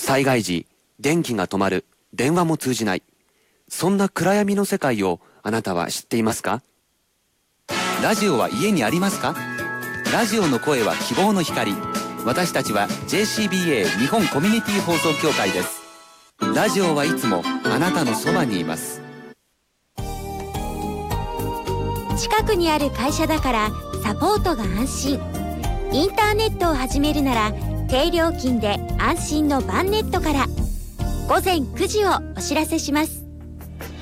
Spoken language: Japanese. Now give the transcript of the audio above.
災害時、電気が止まる、電話も通じない。そんな暗闇の世界をあなたは知っていますか？ラジオは家にありますか？ラジオの声は希望の光。私たちは JCBA 日本コミュニティ放送協会です。ラジオはいつもあなたのそばにいます。 近くにある会社だからサポートが安心。インターネットを始めるなら低料金で安心のバンネットから。午前9時をお知らせします。